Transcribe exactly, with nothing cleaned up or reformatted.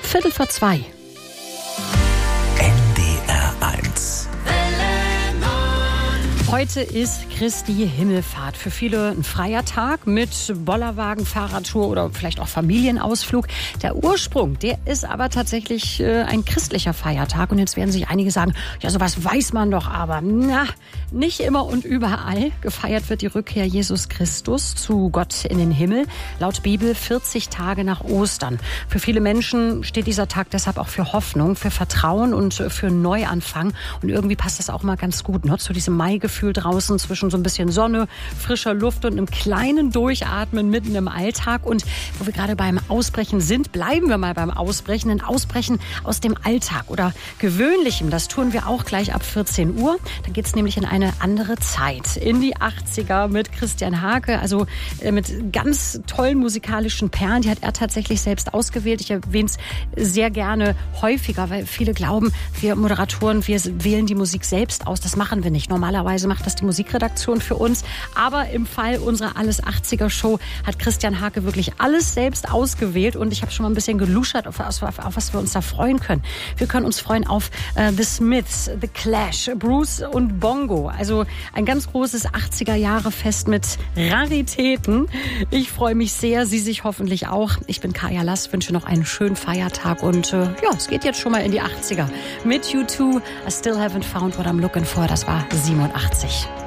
Viertel vor zwei. N D R eins. Heute ist Christi Himmelfahrt. Für viele ein freier Tag mit Bollerwagen, Fahrradtour oder vielleicht auch Familienausflug. Der Ursprung, der ist aber tatsächlich äh, ein christlicher Feiertag. Und jetzt werden sich einige sagen, ja, sowas weiß man doch aber. Na, nicht immer und überall. Gefeiert wird die Rückkehr Jesus Christus zu Gott in den Himmel. Laut Bibel vierzig Tage nach Ostern. Für viele Menschen steht dieser Tag deshalb auch für Hoffnung, für Vertrauen und für Neuanfang. Und irgendwie passt das auch mal ganz gut, ne, zu diesem Maigefühl draußen zwischen so ein bisschen Sonne, frischer Luft und einem kleinen Durchatmen mitten im Alltag. Und wo wir gerade beim Ausbrechen sind, bleiben wir mal beim Ausbrechen. Ein Ausbrechen aus dem Alltag oder Gewöhnlichem. Das tun wir auch gleich ab vierzehn Uhr. Da geht es nämlich in eine andere Zeit. In die achtziger mit Christian Hake. Also äh, mit ganz tollen musikalischen Perlen. Die hat er tatsächlich selbst ausgewählt. Ich erwähne es sehr gerne häufiger, weil viele glauben, wir Moderatoren, wir wählen die Musik selbst aus. Das machen wir nicht. Normalerweise macht das die Musikredaktion für uns. Aber im Fall unserer Alles achtziger Show hat Christian Hake wirklich alles selbst ausgewählt. Und ich habe schon mal ein bisschen geluschert, auf, auf, auf was wir uns da freuen können. Wir können uns freuen auf äh, The Smiths, The Clash, Bruce und Bongo. Also ein ganz großes achtziger-Jahre-Fest mit Raritäten. Ich freue mich sehr, Sie sich hoffentlich auch. Ich bin Kaya Lass, wünsche noch einen schönen Feiertag. Und äh, ja, es geht jetzt schon mal in die achtziger. Mit U zwei, I Still Haven't Found What I'm Looking For. Das war siebenundachtzig.